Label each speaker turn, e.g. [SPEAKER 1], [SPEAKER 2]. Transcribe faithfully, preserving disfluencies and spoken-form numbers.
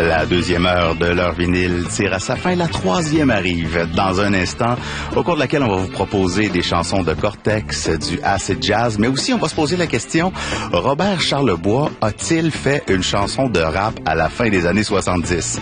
[SPEAKER 1] La deuxième heure de l'heure vinyle tire à sa fin. La troisième arrive dans un instant, au cours de laquelle on va vous proposer des chansons de Cortex, du acid jazz, mais aussi on va se poser la question, Robert Charlebois a-t-il fait une chanson de rap à la fin des années soixante-dix?